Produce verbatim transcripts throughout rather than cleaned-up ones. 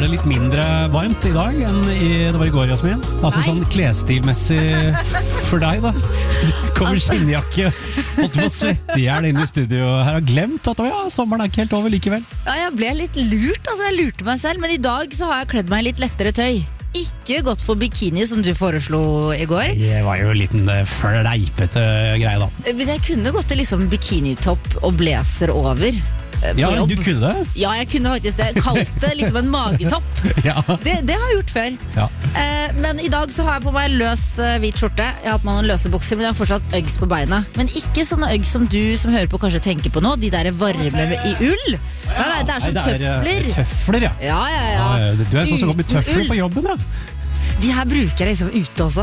det litt mindre varmt i dag enn i, det var i går, Jasmin? Altså Nei. sånn klesstilmessig for deg da. Det kommer Altså. skinnjakke, holdt på å svette i hjel inn i studio her, og glemt at å, ja, sommeren er ikke helt over likevel. Ja, jeg ble litt lurt, altså jeg lurte meg selv. Men i dag så har jeg kledd meg i litt lettere tøy. Ikke gått for bikini som du foreslo i går. Det var jo en liten eh, fleipete greie da. Men jeg kunne gått til liksom bikinitopp og blazer over eh, på Ja, jobb. du kunne det? Ja, jeg kunne faktisk det. Kalt det liksom en magetopp. Ja. Det, det har jeg gjort før. Ja. Eh, men i dag så har jeg på meg løs eh, hvit skjorte. Jeg har på meg noen løse bukser, men jeg har fortsatt øggs på beina. Men ikke sånne øggs som du som hører på kanskje tenker på nå. De der varme med, i ull. Nei, nei, det er som Nei, det er, eh, tøfler. Tøfler, ja. Ja, ja, ja. Ja, du er sånn som går med Uten tøfler ull. på jobben, ja. De her bruker jeg liksom ute også.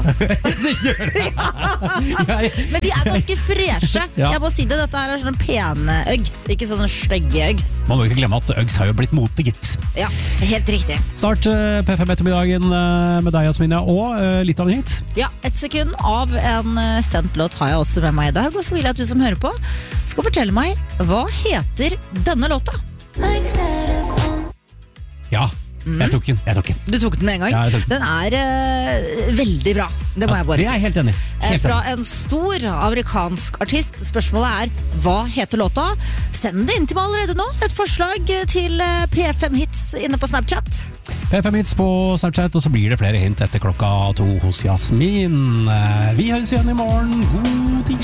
Jeg, Men de er ganske freshe. Ja. Jeg må si det, dette her er sånne pene øggs, ikke sånne stygge øggs. man må ikke glemme at Uggs har jo blitt mote, gitt. Ja, helt riktig. Snart uh, P fem ettermiddagen uh, med deg, Jasmin, ja, og uh, litt av en hit. Ja, et sekund av en uh, sendt låt har jeg også med meg i dag, og så vil jeg at du som hører på skal fortelle meg, hva heter denne låta? Ja, jeg tok den, jeg tok den. Du tok den med en gang. Ja, jeg tok den. Den er uh, veldig bra, det må jeg bare Det er si. jeg helt enig. Eh, Helt Fra enig. en stor amerikansk artist. Spørsmålet er, hva heter låta? Send det inn til meg allerede nå. Et forslag til eh, P fem Hits inne på Snapchat. P fem Hits på Snapchat, og så blir det flere hint etter klokka to hos Jasmin. Uh, vi høres igjen i morgen. God tirsdag.